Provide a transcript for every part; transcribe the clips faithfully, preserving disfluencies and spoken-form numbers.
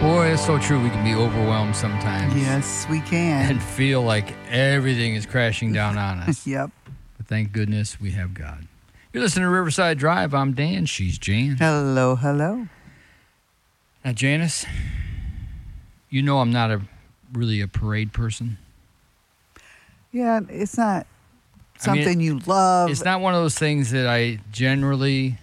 Boy, it's so true. We can be overwhelmed sometimes. Yes, we can. And feel like everything is crashing down on us. Yep. But thank goodness we have God. You're listening to Riverside Drive. I'm Dan. She's Jan. Hello, hello. Now, Janice, you know I'm not a really a parade person. Yeah, it's not something I mean, you love. It's not one of those things that I generally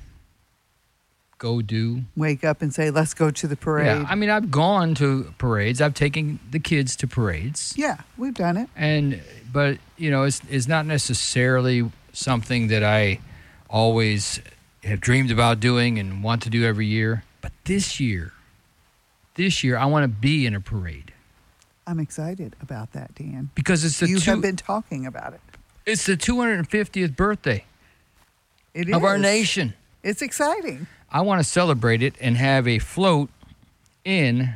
go do. Wake up and say, let's go to the parade. Yeah, I mean, I've gone to parades. I've taken the kids to parades. Yeah, we've done it. And, but, you know, it's, it's not necessarily something that I always have dreamed about doing and want to do every year. But this year, this year, I want to be in a parade. I'm excited about that, Dan. Because it's the You two, have been talking about it. It's the two hundred fiftieth birthday It of is. our nation. It's exciting. I want to celebrate it and have a float in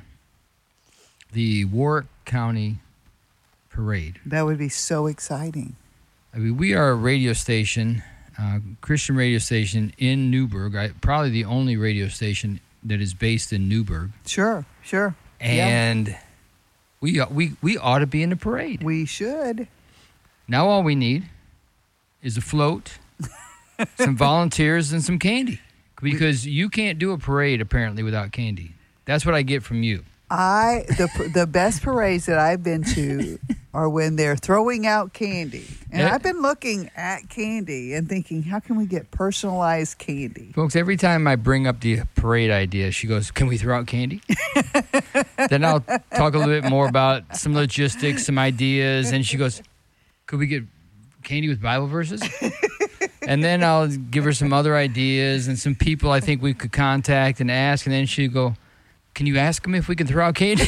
the Warwick County Parade. That would be so exciting. I mean, we are a radio station, uh, Christian radio station in Newburgh. I, probably the only radio station that is based in Newburgh. Sure, sure. And yeah. we we we ought to be in the parade. We should. Now all we need is a float, some volunteers, and some candy. Because you can't do a parade, apparently, without candy. That's what I get from you. I the the best parades that I've been to are when they're throwing out candy. And Yeah. I've been looking at candy and thinking, how can we get personalized candy? Folks, every time I bring up the parade idea, she goes, can we throw out candy? Then I'll talk a little bit more about some logistics, some ideas. And she goes, could we get candy with Bible verses? And then I'll give her some other ideas and some people I think we could contact and ask. And then she'd go, can you ask them if we can throw out candy?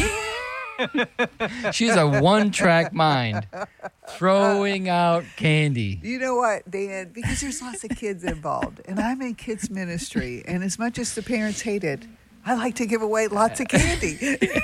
She's a one-track mind, throwing out candy. You know what, Dan? Because there's lots of kids involved. And I'm in kids ministry. And as much as the parents hate it, I like to give away lots of candy.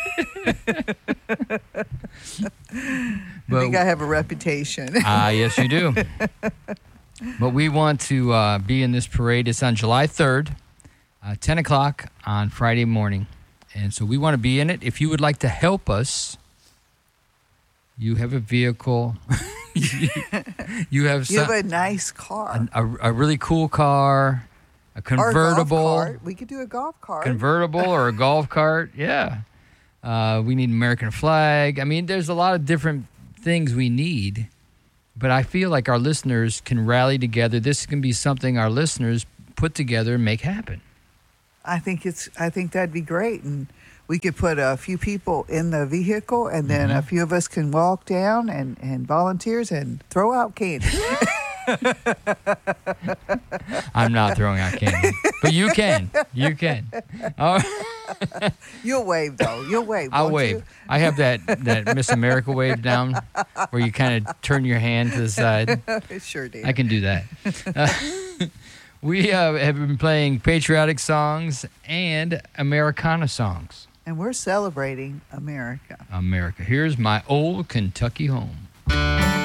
I think I have a reputation. Ah, uh, yes, you do. But we want to uh, be in this parade. It's on July third, uh, ten o'clock on Friday morning. And so we want to be in it. If you would like to help us, you have a vehicle. you have You some, have a nice car. a, a, a really cool car, a convertible. Or a golf cart. We could do a golf cart. Convertible or a golf cart, yeah. Uh, we need an American flag. I mean, there's a lot of different things we need. But I feel like our listeners can rally together. This can be something our listeners put together and make happen. I think it's. I think that'd be great, and we could put a few people in the vehicle, and then Mm-hmm. a few of us can walk down and, and volunteers and throw out candy. I'm not throwing out candy, but you can. You can. All right. You'll wave though. You'll wave. I'll won't wave. you? I have that, that Miss America wave down where you kind of turn your hand to the side. Sure, Dan. I can do that. Uh, we uh, have been playing patriotic songs and Americana songs. And we're celebrating America. America. Here's my old Kentucky home.